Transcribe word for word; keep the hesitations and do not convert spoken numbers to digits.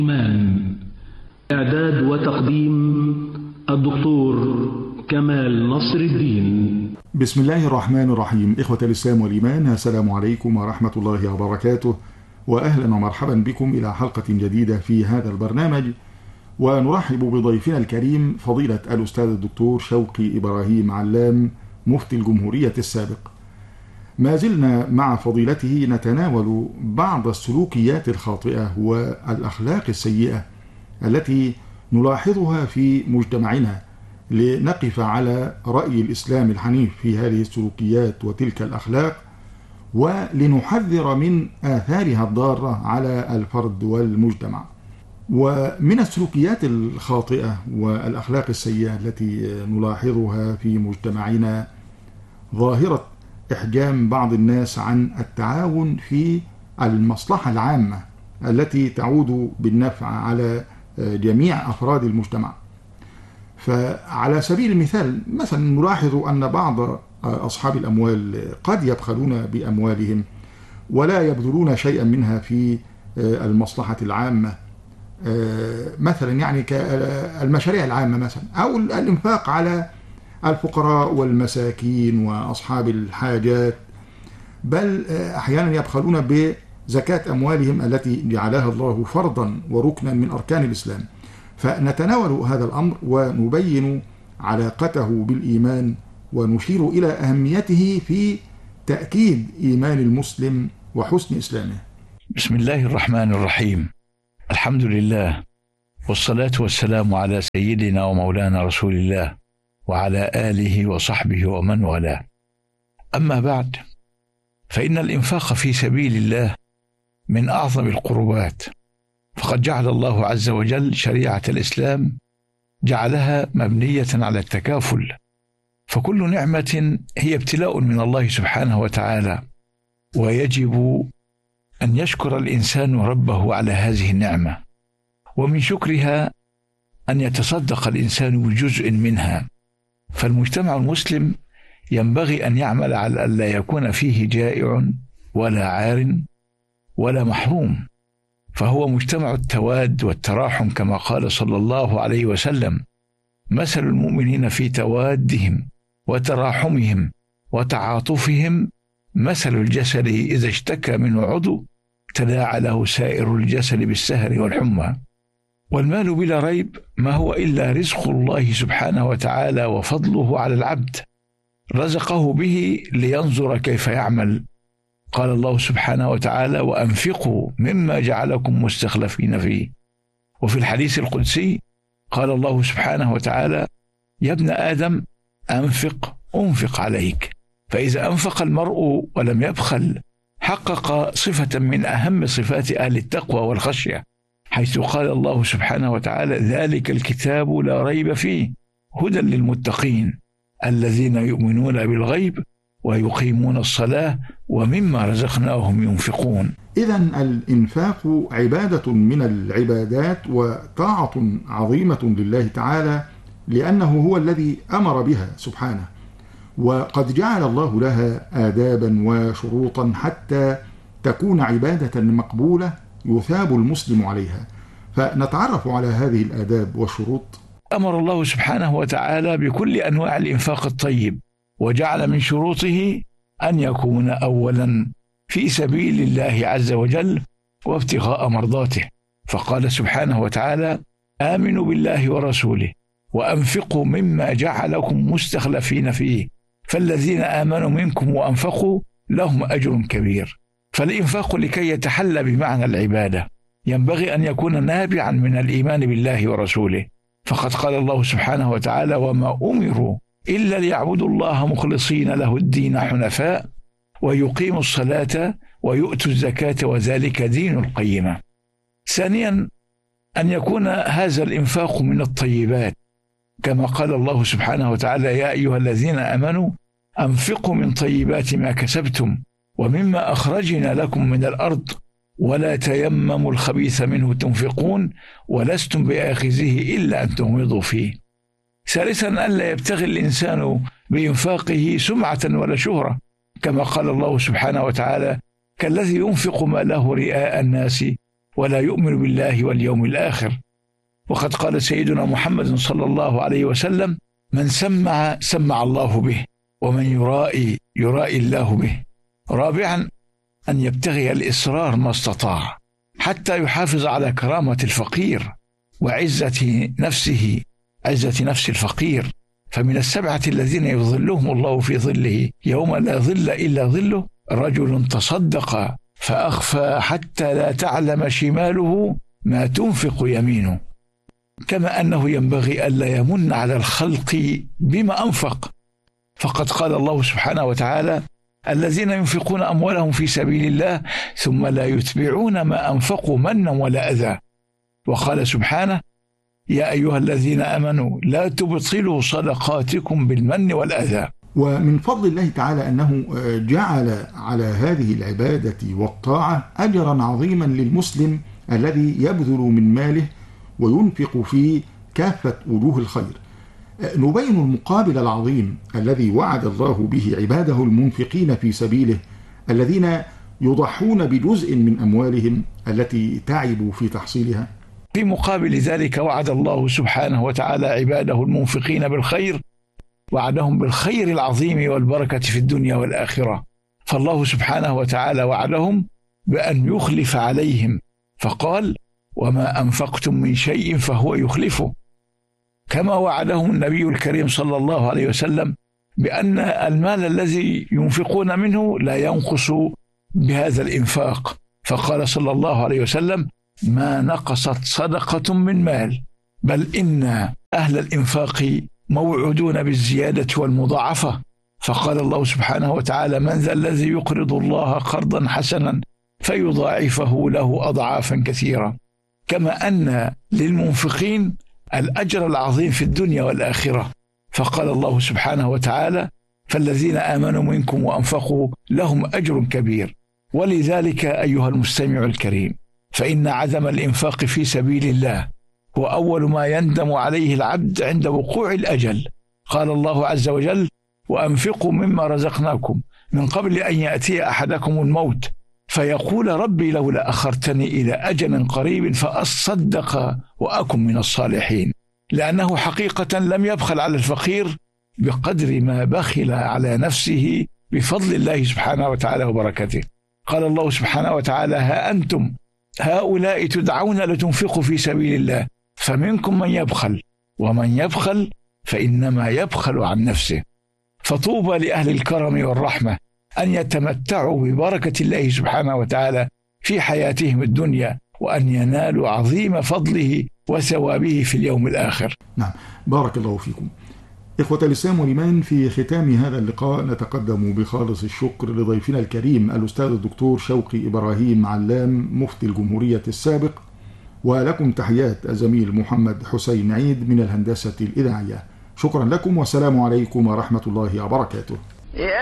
إيمان. إعداد وتقديم الدكتور كمال نصر الدين. بسم الله الرحمن الرحيم. إخوة الإسلام والإيمان، السلام عليكم ورحمة الله وبركاته، وأهلا ومرحبا بكم إلى حلقة جديدة في هذا البرنامج. ونرحب بضيفنا الكريم فضيلة الأستاذ الدكتور شوقي إبراهيم علام، مفتي الجمهورية السابق. ما زلنا مع فضيلته نتناول بعض السلوكيات الخاطئة والأخلاق السيئة التي نلاحظها في مجتمعنا، لنقف على رأي الإسلام الحنيف في هذه السلوكيات وتلك الأخلاق، ولنحذر من آثارها الضارة على الفرد والمجتمع. ومن السلوكيات الخاطئة والأخلاق السيئة التي نلاحظها في مجتمعنا ظاهرة إحجام بعض الناس عن التعاون في المصلحة العامة التي تعود بالنفع على جميع أفراد المجتمع. فعلى سبيل المثال مثلا نلاحظ أن بعض أصحاب الأموال قد يبخلون بأموالهم ولا يبذلون شيئا منها في المصلحة العامة، مثلا يعني كالمشاريع العامة مثلا، أو الإنفاق على الفقراء والمساكين وأصحاب الحاجات، بل أحيانا يبخلون بزكاة أموالهم التي جعلها الله فرضا وركنا من أركان الإسلام. فنتناول هذا الأمر ونبين علاقته بالإيمان، ونشير إلى أهميته في تأكيد إيمان المسلم وحسن إسلامه. بسم الله الرحمن الرحيم. الحمد لله، والصلاة والسلام على سيدنا ومولانا رسول الله وعلى آله وصحبه ومن والاه. أما بعد، فإن الإنفاق في سبيل الله من أعظم القربات، فقد جعل الله عز وجل شريعة الإسلام جعلها مبنية على التكافل، فكل نعمة هي ابتلاء من الله سبحانه وتعالى، ويجب أن يشكر الإنسان ربه على هذه النعمة، ومن شكرها أن يتصدق الإنسان بجزء منها. فالمجتمع المسلم ينبغي أن يعمل على أن لا يكون فيه جائع ولا عار ولا محروم، فهو مجتمع التواد والتراحم، كما قال صلى الله عليه وسلم: مثل المؤمنين في توادهم وتراحمهم وتعاطفهم مثل الجسد إذا اشتكى منه عضو تداعى له سائر الجسد بالسهر والحمى. والمال بلا ريب ما هو إلا رزق الله سبحانه وتعالى وفضله على العبد، رزقه به لينظر كيف يعمل. قال الله سبحانه وتعالى: وأنفقوا مما جعلكم مستخلفين فيه. وفي الحديث القدسي قال الله سبحانه وتعالى: يا ابن آدم أنفق أنفق عليك. فإذا أنفق المرء ولم يبخل حقق صفة من أهم صفات أهل التقوى والخشية، حيث قال الله سبحانه وتعالى: ذلك الكتاب لا ريب فيه هدى للمتقين الذين يؤمنون بالغيب ويقيمون الصلاة ومما رزقناهم ينفقون. إذن الإنفاق عبادة من العبادات وطاعة عظيمة لله تعالى، لأنه هو الذي أمر بها سبحانه، وقد جعل الله لها آدابا وشروطا حتى تكون عبادة مقبولة يثاب المسلم عليها. فنتعرف على هذه الآداب والشروط. أمر الله سبحانه وتعالى بكل أنواع الإنفاق الطيب، وجعل من شروطه أن يكون أولا في سبيل الله عز وجل وابتغاء مرضاته، فقال سبحانه وتعالى: آمنوا بالله ورسوله وأنفقوا مما جعلكم مستخلفين فيه فالذين آمنوا منكم وأنفقوا لهم أجر كبير. فالإنفاق لكي يتحلى بمعنى العبادة ينبغي أن يكون نابعا من الإيمان بالله ورسوله، فقد قال الله سبحانه وتعالى: وما أمروا إلا ليعبدوا الله مخلصين له الدين حنفاء ويقيموا الصلاة ويؤتوا الزكاة وذلك دين القيمة. ثانيا، أن يكون هذا الإنفاق من الطيبات، كما قال الله سبحانه وتعالى: يا أيها الذين آمنوا أنفقوا من طيبات ما كسبتم ومما أخرجنا لكم من الأرض ولا تيمموا الخبيث منه تنفقون ولستم بآخذه إلا أن تغمضوا فيه. ثالثا، ألا يبتغي الإنسان بإنفاقه سمعة ولا شهرة، كما قال الله سبحانه وتعالى: كالذي ينفق ماله رئاء الناس ولا يؤمن بالله واليوم الآخر. وقد قال سيدنا محمد صلى الله عليه وسلم: من سمع سمع الله به، ومن يرائي يرائي الله به. رابعا أن يبتغي الإصرار ما استطاع حتى يحافظ على كرامة الفقير وعزة نفسه، عزة نفس الفقير. فمن السبعة الذين يظلهم الله في ظله يوم لا ظل إلا ظله: رجل تصدق فأخفى حتى لا تعلم شماله ما تنفق يمينه. كما أنه ينبغي ألا يمن على الخلق بما أنفق، فقد قال الله سبحانه وتعالى: الذين ينفقون أموالهم في سبيل الله ثم لا يتبعون ما أنفقوا منا ولا أذى. وقال سبحانه: يا أيها الذين آمنوا لا تبطلوا صدقاتكم بالمن والأذى. ومن فضل الله تعالى أنه جعل على هذه العبادة والطاعة أجرا عظيما للمسلم الذي يبذل من ماله وينفق في كافة وجوه الخير. نبين المقابل العظيم الذي وعد الله به عباده المنفقين في سبيله، الذين يضحون بجزء من أموالهم التي تعبوا في تحصيلها. في مقابل ذلك وعد الله سبحانه وتعالى عباده المنفقين بالخير، وعدهم بالخير العظيم والبركة في الدنيا والآخرة. فالله سبحانه وتعالى وعدهم بأن يخلف عليهم، فقال: وما أنفقتم من شيء فهو يخلفه. كما وعدهم النبي الكريم صلى الله عليه وسلم بأن المال الذي ينفقون منه لا ينقص بهذا الإنفاق، فقال صلى الله عليه وسلم: ما نقصت صدقة من مال، بل إن أهل الإنفاق موعودون بالزيادة والمضاعفة. فقال الله سبحانه وتعالى: من ذا الذي يقرض الله قرضا حسنا فيضاعفه له أضعافا كثيرة. كما أن للمنفقين الأجر العظيم في الدنيا والآخرة، فقال الله سبحانه وتعالى: فالذين آمنوا منكم وأنفقوا لهم أجر كبير. ولذلك أيها المستمع الكريم، فإن عدم الإنفاق في سبيل الله هو أول ما يندم عليه العبد عند وقوع الأجل. قال الله عز وجل: وأنفقوا مما رزقناكم من قبل أن يأتي أحدكم الموت فيقول ربي لولا أخرتني إلى أجل قريب فأصدق وأكن من الصالحين. لأنه حقيقة لم يبخل على الفقير بقدر ما بخل على نفسه بفضل الله سبحانه وتعالى وبركته. قال الله سبحانه وتعالى: ها أنتم هؤلاء تدعون لتنفقوا في سبيل الله فمنكم من يبخل ومن يبخل فإنما يبخل عن نفسه. فطوبى لأهل الكرم والرحمة أن يتمتعوا ببركة الله سبحانه وتعالى في حياتهم الدنيا، وأن ينالوا عظيم فضله وثوابه في اليوم الآخر. نعم، بارك الله فيكم. إخوة الإسلام والإيمان، في ختام هذا اللقاء نتقدم بخالص الشكر لضيفنا الكريم الأستاذ الدكتور شوقي إبراهيم علام مفتي الجمهورية السابق، ولكم تحيات الزميل محمد حسين عيد من الهندسة الإذاعية. شكرا لكم والسلام عليكم ورحمة الله وبركاته.